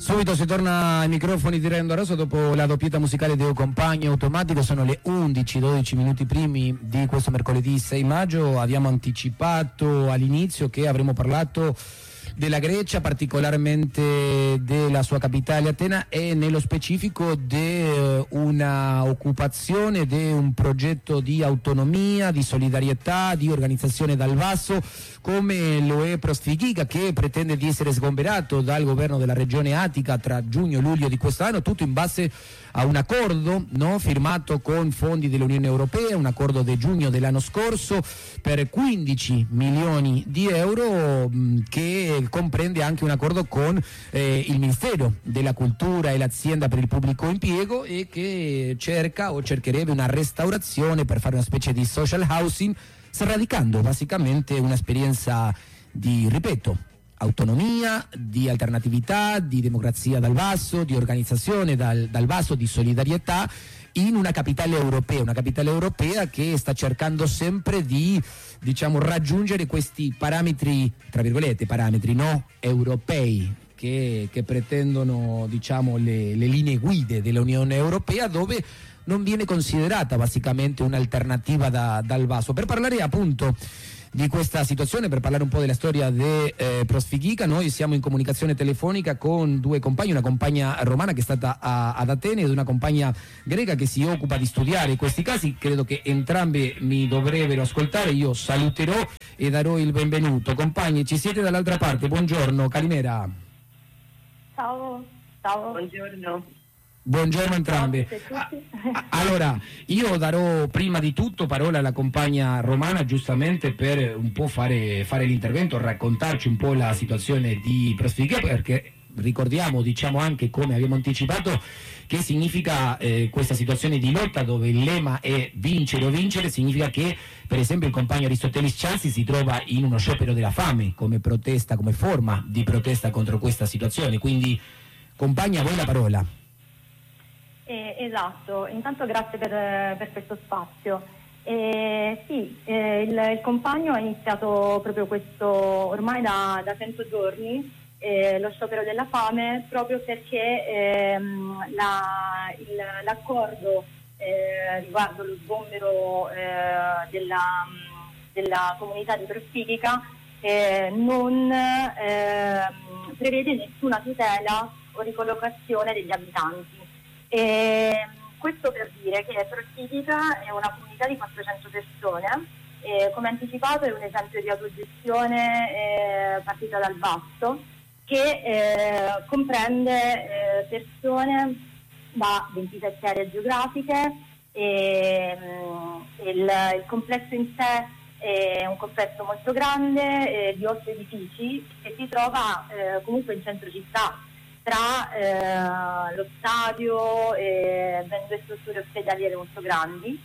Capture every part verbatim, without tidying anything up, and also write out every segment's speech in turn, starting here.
Subito si torna ai microfoni di Rendo Rosso dopo la doppietta musicale Deo Compagno Automatico. Sono le undici dodici minuti primi di questo mercoledì sei maggio. Abbiamo anticipato all'inizio che avremmo parlato della Grecia, particolarmente della sua capitale Atena, e nello specifico di una occupazione, di un progetto di autonomia, di solidarietà, di organizzazione dal basso, come lo è Prosfigica, che pretende di essere sgomberato dal governo della regione Attica tra giugno e luglio di quest'anno, tutto in base a un accordo, no, firmato con fondi dell'Unione Europea, un accordo di giugno dell'anno scorso per quindici milioni di euro, mh, che comprende anche un accordo con eh, il Ministero della Cultura e l'Azienda per il Pubblico Impiego, e che cerca o cercherebbe una restaurazione per fare una specie di social housing, sradicando basicamente un'esperienza di, ripeto, autonomia, di alternatività, di democrazia dal basso, di organizzazione dal, dal basso, di solidarietà in una capitale europea, una capitale europea che sta cercando sempre di, diciamo, raggiungere questi parametri, tra virgolette, parametri no europei, che, che pretendono, diciamo, le, le linee guide dell'Unione Europea, dove non viene considerata basicamente un'alternativa da, dal basso. Per parlare appunto di questa situazione, per parlare un po' della storia di eh, Prosfigica, noi siamo in comunicazione telefonica con due compagni, una compagna romana che è stata a, ad Atene ed una compagna greca che si occupa di studiare questi casi. Credo che entrambe mi dovrebbero ascoltare, io saluterò e darò il benvenuto. Compagni, ci siete dall'altra parte, buongiorno, Calimera. Ciao, ciao. Buongiorno. Buongiorno a entrambe. Allora, io darò prima di tutto parola alla compagna romana, giustamente per un po' fare, fare l'intervento, raccontarci un po' la situazione di Prosfigica, perché ricordiamo, diciamo anche come abbiamo anticipato, che significa eh, questa situazione di lotta dove il lema è vincere o vincere. Significa che, per esempio, il compagno Aristotelis Cianci si trova in uno sciopero della fame come protesta, come forma di protesta contro questa situazione. Quindi, compagna, a voi la parola. Eh, esatto, intanto grazie per, per questo spazio. Eh, sì, eh, il, il compagno ha iniziato proprio questo ormai da, da cento giorni, eh, lo sciopero della fame, proprio perché ehm, la, il, l'accordo eh, riguardo lo sgombero eh, della, della comunità di Prosfigica eh, non eh, prevede nessuna tutela o ricollocazione degli abitanti. E questo per dire che Prosfigica è una comunità di quattrocento persone, e come anticipato è un esempio di autogestione eh, partita dal basso, che eh, comprende eh, persone da ventisette aree geografiche, e, mh, il, il complesso in sé è un complesso molto grande, eh, di otto edifici, che si trova eh, comunque in centro città, tra eh, lo stadio e ben due strutture ospedaliere molto grandi,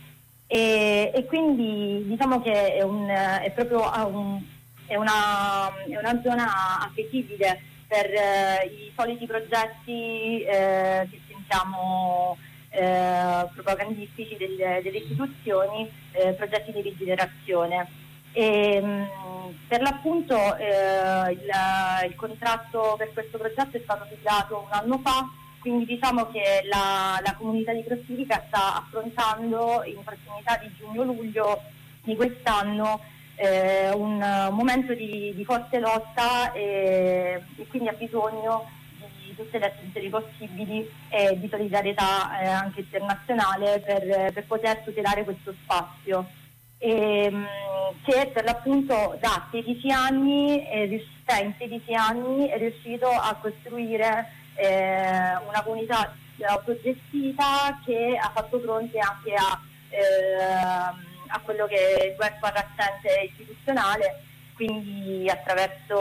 e, e quindi diciamo che è, un, è proprio un, è una, è una zona appetibile per eh, i soliti progetti eh, che sentiamo eh, propagandistici delle, delle istituzioni, eh, progetti di rigenerazione. E, mh, per l'appunto eh, il, il contratto per questo progetto è stato siglato un anno fa, quindi diciamo che la, la comunità di Prosfigica sta affrontando in prossimità di giugno-luglio di quest'anno eh, un momento di, di forte lotta, e, e quindi ha bisogno di tutte le attenzioni possibili e di solidarietà eh, anche internazionale per, per poter tutelare questo spazio. E, che per l'appunto da sedici anni è riuscita, in sedici anni è riuscito a costruire eh, una comunità autogestita che ha fatto fronte anche a, eh, a quello che è il welfare assente istituzionale, quindi attraverso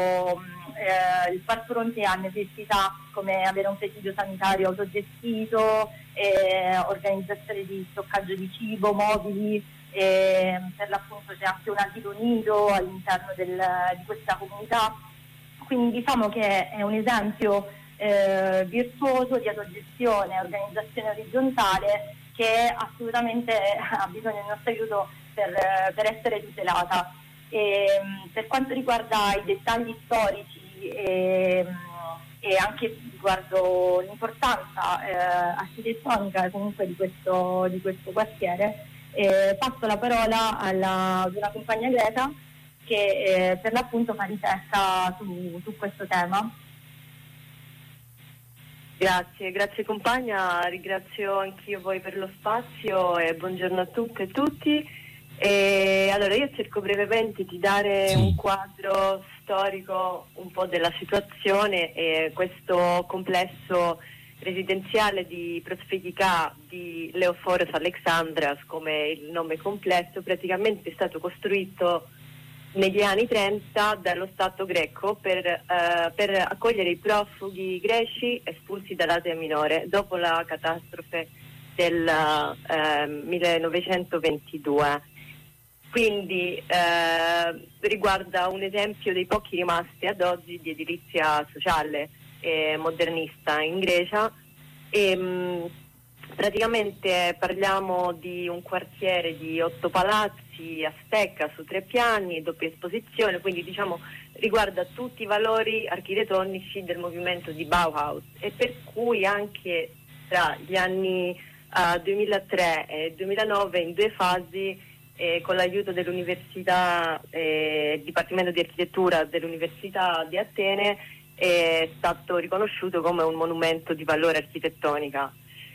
eh, il far fronte a necessità come avere un presidio sanitario autogestito, eh, organizzazione di stoccaggio di cibo, mobili. E per l'appunto c'è anche un asilo nido all'interno del, di questa comunità, quindi diciamo che è un esempio eh, virtuoso di autogestione e organizzazione orizzontale che assolutamente ha bisogno del nostro aiuto per, per essere tutelata. E, per quanto riguarda i dettagli storici e, e anche riguardo l'importanza eh, architettonica comunque di questo, di questo quartiere, eh, passo la parola alla, ad una compagna greca che eh, per l'appunto fa ricerca su, su questo tema. Grazie, grazie compagna, ringrazio anch'io voi per lo spazio e buongiorno a tutte e tutti. E allora io cerco brevemente di dare sì. un quadro storico un po' della situazione. E questo complesso residenziale di Prospegica di Leoforos Alexandras, come il nome completo, praticamente è stato costruito negli anni trenta dallo Stato greco per, eh, per accogliere i profughi greci espulsi dall'Asia Minore dopo la catastrofe del eh, millenovecentoventidue. Quindi eh, riguarda un esempio dei pochi rimasti ad oggi di edilizia sociale e modernista in Grecia. E, mh, praticamente parliamo di un quartiere di otto palazzi a stecca su tre piani, doppia esposizione, quindi diciamo riguarda tutti i valori architettonici del movimento di Bauhaus, e per cui anche tra gli anni uh, duemilatré e duemilanove in due fasi, eh, con l'aiuto dell'Università, eh, Dipartimento di Architettura dell'Università di Atene, è stato riconosciuto come un monumento di valore architettonica.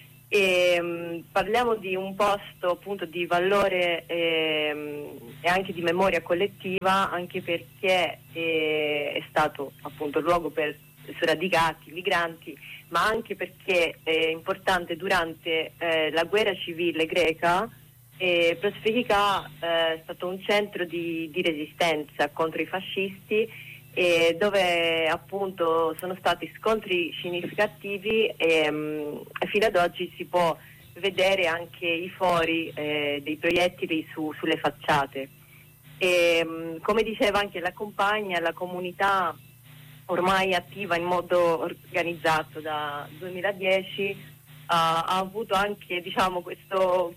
E, mh, parliamo di un posto appunto di valore e, e anche di memoria collettiva, anche perché è, è stato appunto luogo per sradicati, migranti, ma anche perché è importante durante eh, la guerra civile greca. E Prospegica eh, è stato un centro di, di resistenza contro i fascisti, e dove appunto sono stati scontri significativi, e, mh, e fino ad oggi si può vedere anche i fori eh, dei proiettili su, sulle facciate. E, mh, come diceva anche la compagna, la comunità ormai attiva in modo organizzato da duemiladieci ha, ha avuto anche diciamo questo,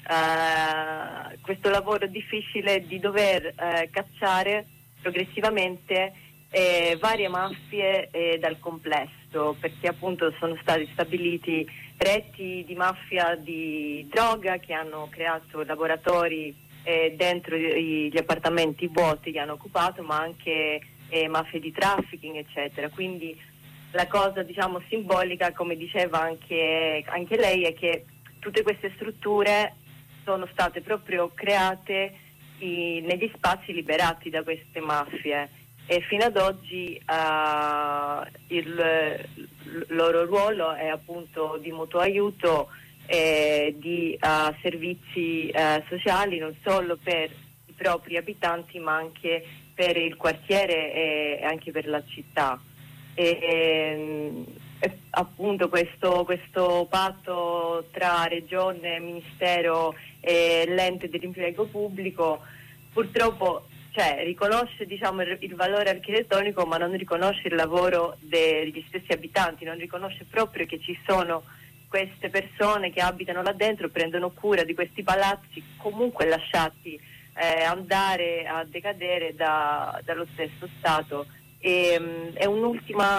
uh, questo lavoro difficile di dover uh, cacciare progressivamente eh, varie mafie eh, dal complesso, perché appunto sono stati stabiliti reti di mafia di droga che hanno creato laboratori eh, dentro i, gli appartamenti vuoti che hanno occupato, ma anche eh, mafie di trafficking eccetera. Quindi la cosa diciamo simbolica, come diceva anche, anche lei, è che tutte queste strutture sono state proprio create i, negli spazi liberati da queste mafie, e fino ad oggi uh, il, il loro ruolo è appunto di mutuo aiuto e di uh, servizi uh, sociali non solo per i propri abitanti ma anche per il quartiere e anche per la città. E, e, e appunto questo, questo patto tra regione, ministero e l'ente dell'impiego pubblico purtroppo cioè, riconosce diciamo, il, il valore architettonico, ma non riconosce il lavoro degli stessi abitanti, non riconosce proprio che ci sono queste persone che abitano là dentro, prendono cura di questi palazzi comunque lasciati eh, andare a decadere da, dallo stesso Stato. E, mh, è un'ultima,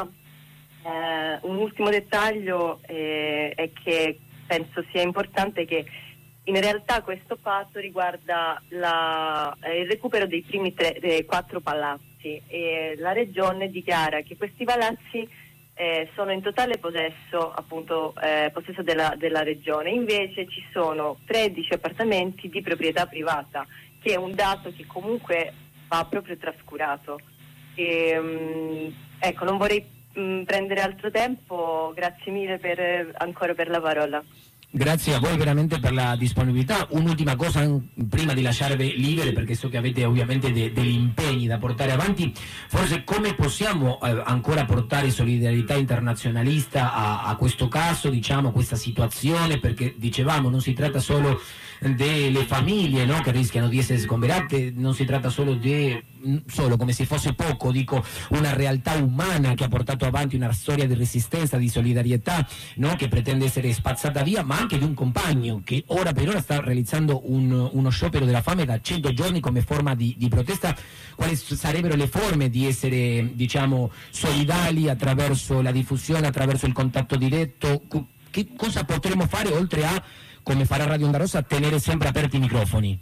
eh, un ultimo dettaglio eh, è che penso sia importante che in realtà questo patto riguarda la, eh, il recupero dei primi tre, eh, quattro palazzi, e la regione dichiara che questi palazzi eh, sono in totale possesso, appunto, eh, possesso della, della regione. Invece ci sono tredici appartamenti di proprietà privata, che è un dato che comunque va proprio trascurato. E, mh, ecco, non vorrei mh, prendere altro tempo, grazie mille per, ancora per la parola. Grazie a voi veramente per la disponibilità. Un'ultima cosa prima di lasciarvi libere, perché so che avete ovviamente de- degli impegni da portare avanti, forse come possiamo eh, ancora portare solidarietà internazionalista a, a questo caso, diciamo, questa situazione, perché dicevamo non si tratta solo delle famiglie, no, che rischiano di essere sgomberate, non si tratta solo di solo come se fosse poco, dico una realtà umana che ha portato avanti una storia di resistenza, di solidarietà, no? Che pretende essere spazzata via, ma anche di un compagno che ora per ora sta realizzando un, uno sciopero della fame da cento giorni come forma di, di protesta. Quali sarebbero le forme di essere, diciamo, solidali attraverso la diffusione, attraverso il contatto diretto? Che cosa potremmo fare oltre a, come farà Radio Onda Rossa, tenere sempre aperti i microfoni?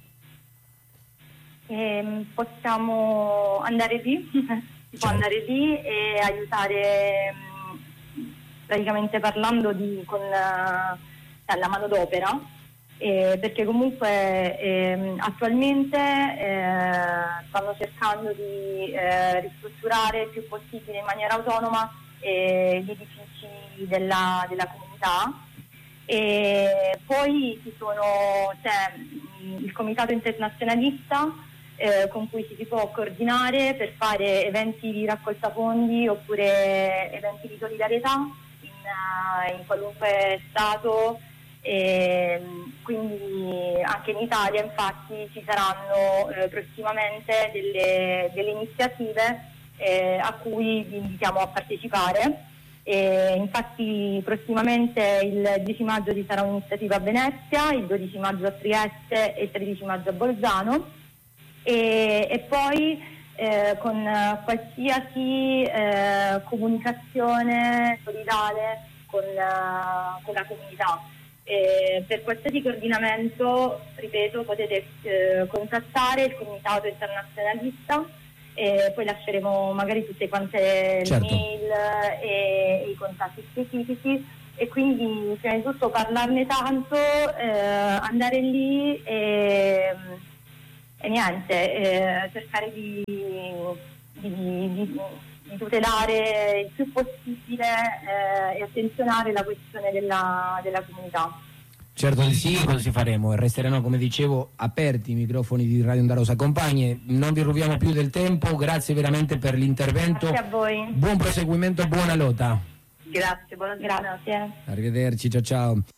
Eh, possiamo andare lì, si può Certo. andare lì e aiutare, mh, praticamente parlando di, con la, la manodopera, eh, perché comunque eh, attualmente eh, stanno cercando di eh, ristrutturare il più possibile in maniera autonoma eh, gli edifici della, della comunità. E poi ci sono, c'è il comitato internazionalista eh, con cui ci si può coordinare per fare eventi di raccolta fondi oppure eventi di solidarietà in, uh, in qualunque stato, e quindi anche in Italia infatti ci saranno eh, prossimamente delle, delle iniziative eh, a cui vi invitiamo a partecipare. E infatti prossimamente il dieci maggio ci sarà un'iniziativa a Venezia, il dodici maggio a Trieste e il tredici maggio a Bolzano, e, e poi eh, con qualsiasi eh, comunicazione solidale con, uh, con la comunità. E per qualsiasi coordinamento, ripeto, potete eh, contattare il comitato internazionalista. E poi lasceremo magari tutte quante Certo. le mail e, e i contatti specifici, e quindi prima di tutto parlarne tanto, eh, andare lì e, e niente, eh, cercare di, di, di, di tutelare il più possibile eh, e attenzionare la questione della, della comunità. Certo di sì, così faremo e resteranno, come dicevo, aperti i microfoni di Radio Onda Rossa. Compagne, non vi rubiamo più del tempo, grazie veramente per l'intervento. Grazie a voi. Buon proseguimento, buona lotta. Grazie, buona giornata. Grazie. Arrivederci, ciao ciao.